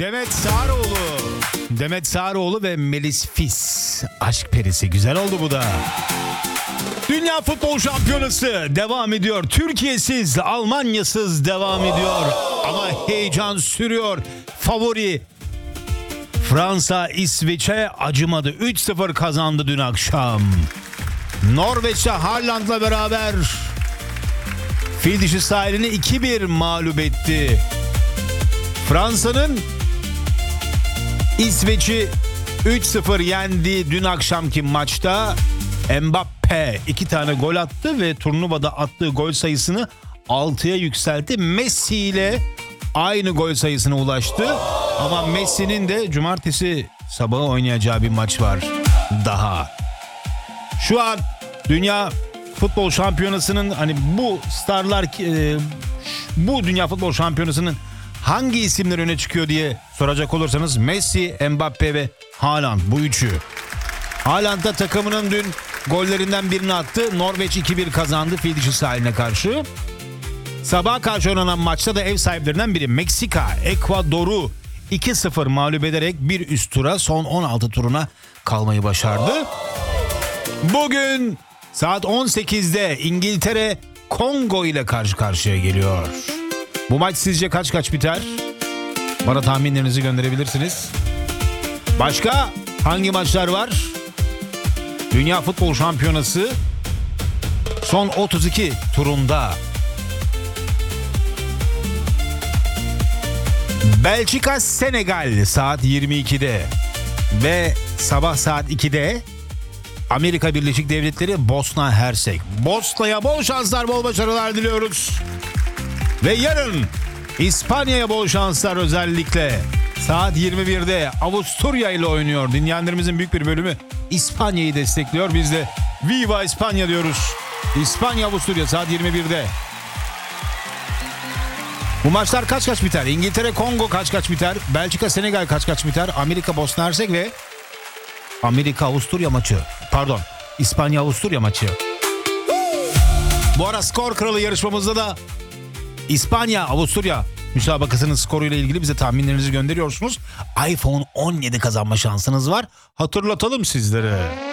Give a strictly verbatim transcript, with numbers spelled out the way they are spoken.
Demet Sağaroğlu. Demet Sağaroğlu ve Melis Fis. Aşk perisi. Güzel oldu bu da. Dünya Futbol Şampiyonası devam ediyor. Türkiye'siz, Almanya'sız devam ediyor. Ama heyecan sürüyor. Favori Fransa İsveç'e acımadı. üç sıfır kazandı dün akşam. Norveç'te Haaland'la beraber fil dişi sahilini iki bir mağlup etti. Fransa'nın İsveç'i üç sıfır yendi dün akşamki maçta. Mbappe iki tane gol attı ve turnuvada attığı gol sayısını altıya yükseltti. Messi ile aynı gol sayısına ulaştı. Ama Messi'nin de cumartesi sabahı oynayacağı bir maç var daha. Şu an Dünya Futbol Şampiyonası'nın hani bu starlar e, bu Dünya Futbol Şampiyonası'nın hangi isimler öne çıkıyor diye soracak olursanız Messi, Mbappe ve Haaland, bu üçü. Haaland da takımının dün gollerinden birini attı. Norveç iki bir kazandı fil dişi sahiline karşı. Sabaha karşı oynanan maçta da ev sahiplerinden biri Meksika, Ekvador'u iki sıfır mağlup ederek bir üst tura, son on altı turuna kalmayı başardı. Bugün saat on sekizde İngiltere Kongo ile karşı karşıya geliyor. Bu maç sizce kaç kaç biter? Bana tahminlerinizi gönderebilirsiniz. Başka hangi maçlar var? Dünya Futbol Şampiyonası son otuz iki turunda. Belçika Senegal saat yirmi ikide ve sabah saat ikide Amerika Birleşik Devletleri Bosna Hersek. Bosna'ya bol şanslar, bol başarılar diliyoruz. Ve yarın İspanya'ya bol şanslar, özellikle saat yirmi birde Avusturya ile oynuyor. Dinleyenlerimizin büyük bir bölümü İspanya'yı destekliyor. Biz de Viva İspanya diyoruz. İspanya Avusturya saat yirmi birde. Bu maçlar kaç kaç biter? İngiltere Kongo kaç kaç biter? Belçika Senegal kaç kaç biter? Amerika Bosna Hersek ve Amerika Avusturya maçı. Pardon, İspanya Avusturya maçı. Bu ara skor kralı yarışmamızda da İspanya Avusturya müsabakasının skoruyla ilgili bize tahminlerinizi gönderiyorsunuz. iPhone on yedi kazanma şansınız var. Hatırlatalım sizlere.